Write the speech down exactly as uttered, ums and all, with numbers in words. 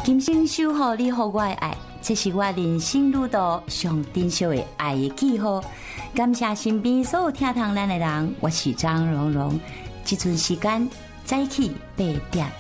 今生守护你和我的爱，这是我人生路途上珍惜的爱的记号。感谢身边所有听堂咱的人，我是张蓉蓉。这阵时间早起八点。